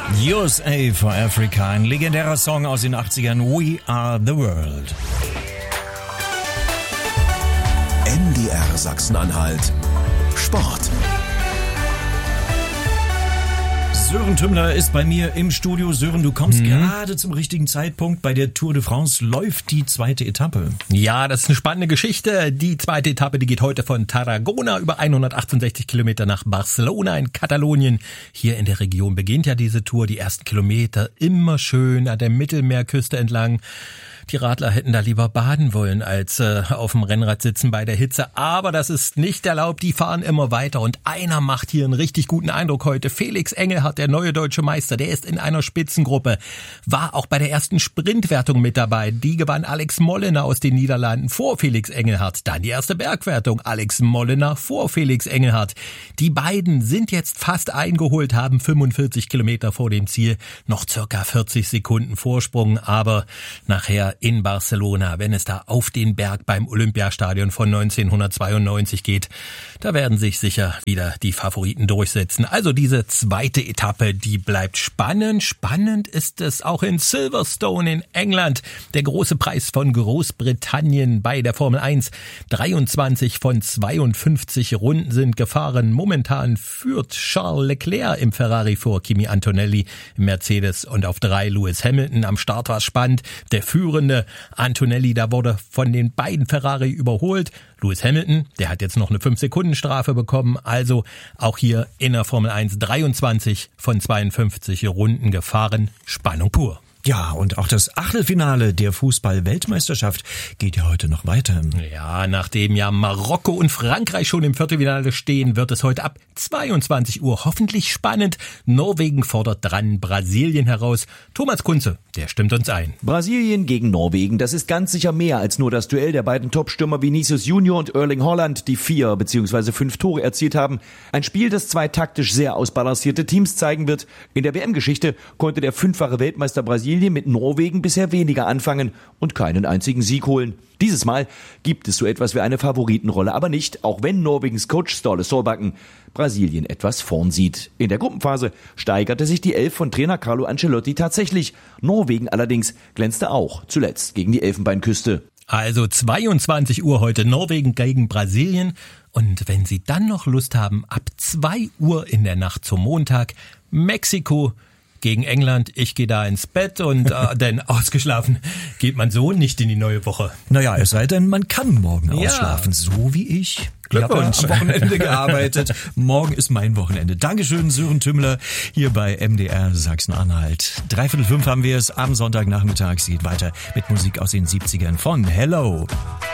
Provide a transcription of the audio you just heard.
USA for Africa, ein legendärer Song aus den 80ern, We Are the World. MDR Sachsen-Anhalt Sport. Sören Tümmler ist bei mir im Studio. Sören, du kommst gerade zum richtigen Zeitpunkt. Bei der Tour de France läuft die zweite Etappe. Ja, das ist eine spannende Geschichte. Die zweite Etappe, die geht heute von Tarragona über 168 Kilometer nach Barcelona in Katalonien. Hier in der Region beginnt ja diese Tour. Die ersten Kilometer immer schön an der Mittelmeerküste entlang. Die Radler hätten da lieber baden wollen, als auf dem Rennrad sitzen bei der Hitze. Aber das ist nicht erlaubt. Die fahren immer weiter. Und einer macht hier einen richtig guten Eindruck heute. Felix Engelhardt, der neue deutsche Meister. Der ist in einer Spitzengruppe. War auch bei der ersten Sprintwertung mit dabei. Die gewann Alex Mollena aus den Niederlanden vor Felix Engelhardt. Dann die erste Bergwertung. Alex Mollena vor Felix Engelhardt. Die beiden sind jetzt fast eingeholt, haben 45 Kilometer vor dem Ziel. Noch circa 40 Sekunden Vorsprung. Aber nachher in Barcelona, wenn es da auf den Berg beim Olympiastadion von 1992 geht, da werden sich sicher wieder die Favoriten durchsetzen. Also diese zweite Etappe, die bleibt spannend. Spannend ist es auch in Silverstone in England. Der große Preis von Großbritannien bei der Formel 1. 23 von 52 Runden sind gefahren. Momentan führt Charles Leclerc im Ferrari vor Kimi Antonelli im Mercedes und auf 3 Lewis Hamilton. Am Start war es spannend. Der führende Antonelli, da wurde von den beiden Ferrari überholt. Lewis Hamilton, der hat jetzt noch eine 5-Sekunden-Strafe bekommen. Also auch hier in der Formel 1 23 von 52 Runden gefahren. Spannung pur. Ja, und auch das Achtelfinale der Fußball-Weltmeisterschaft geht ja heute noch weiter. Ja, nachdem ja Marokko und Frankreich schon im Viertelfinale stehen, wird es heute ab 22 Uhr hoffentlich spannend. Norwegen fordert dran Brasilien heraus. Thomas Kunze, der stimmt uns ein. Brasilien gegen Norwegen, das ist ganz sicher mehr als nur das Duell der beiden Topstürmer Vinicius Junior und Erling Haaland, die 4 bzw. 5 Tore erzielt haben. Ein Spiel, das 2 taktisch sehr ausbalancierte Teams zeigen wird. In der WM-Geschichte konnte der 5-fache Weltmeister Brasilien mit Norwegen bisher weniger anfangen und keinen einzigen Sieg holen. Dieses Mal gibt es so etwas wie eine Favoritenrolle, aber nicht, auch wenn Norwegens Coach Ståle Solbakken Brasilien etwas vorn sieht. In der Gruppenphase steigerte sich die Elf von Trainer Carlo Ancelotti tatsächlich. Norwegen allerdings glänzte auch zuletzt gegen die Elfenbeinküste. Also 22 Uhr heute Norwegen gegen Brasilien. Und wenn Sie dann noch Lust haben, ab 2 Uhr in der Nacht zum Montag Mexiko gegen England. Ich gehe da ins Bett und denn ausgeschlafen geht man so nicht in die neue Woche. Naja, es sei denn, man kann morgen ausschlafen, so wie ich. Glückwunsch. Ich habe am Wochenende gearbeitet. Morgen ist mein Wochenende. Dankeschön, Sören Tümmler, hier bei MDR Sachsen-Anhalt. 4:45 haben wir es am Sonntagnachmittag. Es geht weiter mit Musik aus den 70ern von Hello.